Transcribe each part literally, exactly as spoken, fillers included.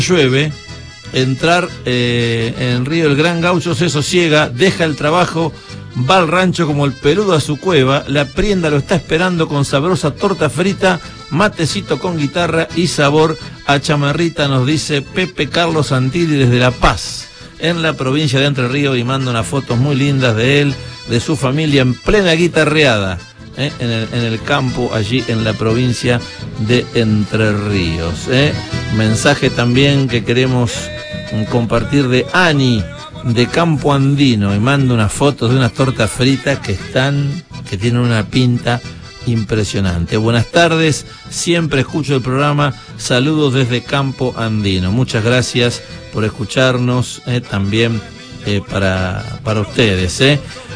llueve, entrar eh, en Río el Gran Gaucho se sosiega, deja el trabajo, va al rancho como el peludo a su cueva, la prienda lo está esperando con sabrosa torta frita, matecito con guitarra y sabor a chamarrita, nos dice Pepe Carlos Santilli desde La Paz, en la provincia de Entre Ríos, y manda unas fotos muy lindas de él, de su familia en plena guitarreada, ¿eh? en, el, en el campo, allí en la provincia de Entre Ríos. ¿eh? Mensaje también que queremos compartir de Ani, de Campo Andino, y manda unas fotos de unas tortas fritas que están, que tienen una pinta impresionante. Buenas tardes, siempre escucho el programa, saludos desde Campo Andino. Muchas gracias por escucharnos, eh, también eh, para, para ustedes. Eh.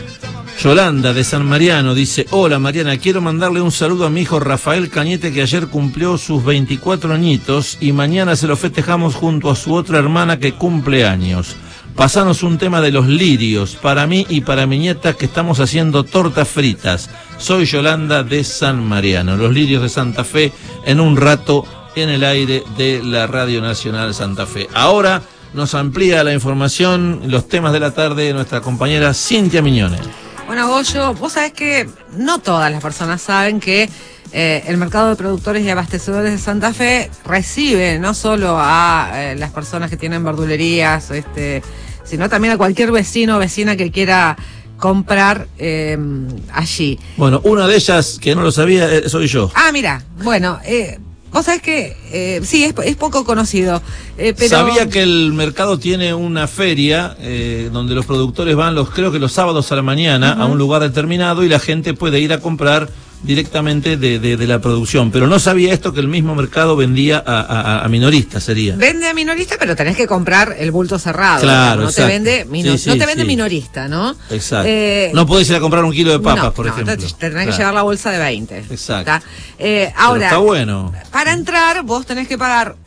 Yolanda de San Mariano dice: hola Mariana, quiero mandarle un saludo a mi hijo Rafael Cañete, que ayer cumplió sus veinticuatro añitos y mañana se lo festejamos junto a su otra hermana que cumple años. Pasanos un tema de Los Lirios, para mí y para mi nieta, que estamos haciendo tortas fritas. Soy Yolanda de San Mariano. Los Lirios de Santa Fe, en un rato en el aire de la Radio Nacional Santa Fe. Ahora nos amplía la información, los temas de la tarde, nuestra compañera Cintia Miñone. Bueno, Goyo, vos sabés que no todas las personas saben que eh, el mercado de productores y abastecedores de Santa Fe recibe no solo a eh, las personas que tienen verdulerías, este, sino también a cualquier vecino o vecina que quiera comprar eh, allí. Bueno, una de ellas, que no lo sabía, eh, soy yo. Ah, mira, bueno, eh, vos sabés que eh, sí, es, es poco conocido. Eh, pero... Sabía que el mercado tiene una feria eh, donde los productores van, los creo que los sábados a la mañana, uh-huh, a un lugar determinado, y la gente puede ir a comprar directamente de, de, de la producción. Pero no sabía esto, que el mismo mercado vendía a, a, a minoristas, sería. Vende a minorista, pero tenés que comprar el bulto cerrado. Claro, no exacto. te vende, mino, sí, sí, no te vende sí. minorista, ¿no? Exacto. Eh, no podés ir a comprar un kilo de papas, no, por no, ejemplo. Te, te tenés claro. que llevar la bolsa de veinte. Exacto. Eh, ahora, pero está bueno. Para entrar, vos tenés que pagar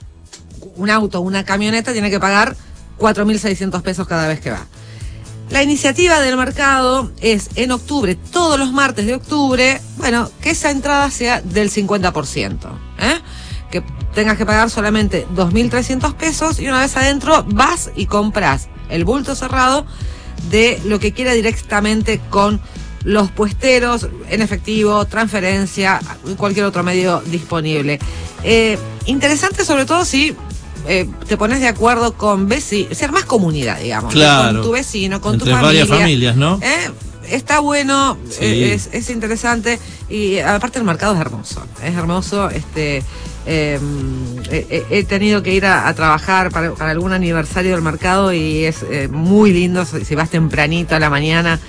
un auto, una camioneta, tiene que pagar cuatro mil seiscientos pesos cada vez que va. La iniciativa del mercado es en octubre, todos los martes de octubre, bueno, que esa entrada sea del cincuenta por ciento, ¿eh? Que tengas que pagar solamente dos mil trescientos pesos, y una vez adentro vas y compras el bulto cerrado de lo que quiera directamente con los puesteros, en efectivo, transferencia, cualquier otro medio disponible. Eh, interesante sobre todo si Eh, te pones de acuerdo con vecinos, ser más comunidad, digamos, claro, con tu vecino, con entre tu familia. varias familias, ¿no? ¿Eh? Está bueno, sí. eh, es, es interesante, y aparte el mercado es hermoso, es hermoso. Este, eh, eh, he tenido que ir a, a trabajar para, para algún aniversario del mercado, y es eh, muy lindo si vas tempranito a la mañana,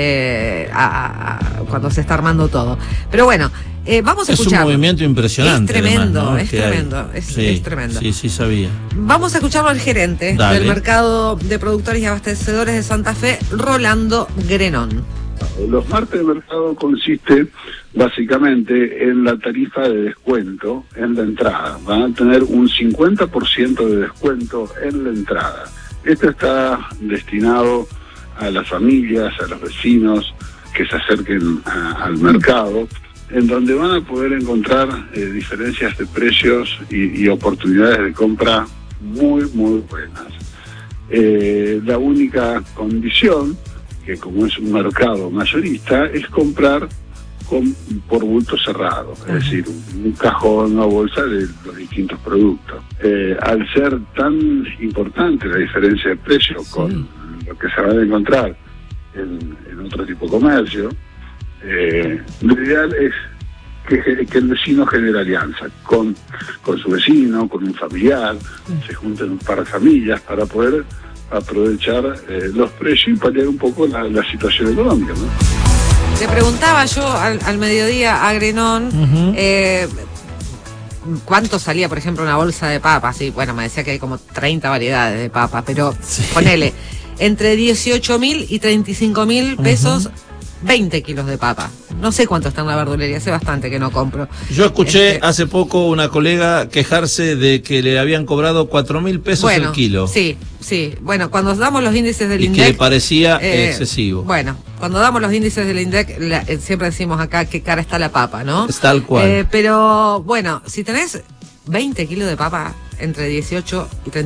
eh, a, a, cuando se está armando todo. Pero bueno, eh, vamos a es escuchar. Es un movimiento impresionante. Es tremendo, además, ¿no? es que tremendo, es, sí, es tremendo. Sí, sí, sabía. Vamos a escucharlo al gerente Dale. del mercado de productores y abastecedores de Santa Fe, Rolando Grenón. Los martes de mercado consiste básicamente en la tarifa de descuento en la entrada. Van a tener un cincuenta por ciento de descuento en la entrada. Esto está destinado a las familias, a los vecinos que se acerquen a, al mercado, en donde van a poder encontrar eh, diferencias de precios y, y oportunidades de compra muy, muy buenas. Eh, la única condición, que como es un mercado mayorista, es comprar con, por bulto cerrado, es decir, un, un cajón, una bolsa de los distintos productos. Eh, al ser tan importante la diferencia de precio sí. con lo que se va a encontrar en, en otro tipo de comercio, eh, lo ideal es que, que el vecino genere alianza con, con su vecino, con un familiar, sí. se junten un par de familias para poder aprovechar eh, los precios y paliar un poco la, la situación económica, ¿no? Le preguntaba yo al, al mediodía a Grenón, uh-huh. eh, cuánto salía, por ejemplo, una bolsa de papas. Y bueno, me decía que hay como treinta variedades de papas, pero sí. ponele, entre dieciocho mil y treinta y cinco mil pesos, uh-huh. veinte kilos de papa. No sé cuánto está en la verdulería, hace bastante que no compro. Yo escuché este... hace poco una colega quejarse de que le habían cobrado cuatro mil pesos bueno, el kilo. Sí, sí. Bueno, cuando damos los índices del y INDEC... que le parecía eh, excesivo. Bueno, cuando damos los índices del INDEC, la, eh, siempre decimos acá qué cara está la papa, ¿no? Es tal cual. Eh, pero, bueno, si tenés veinte kilos de papa entre dieciocho y treinta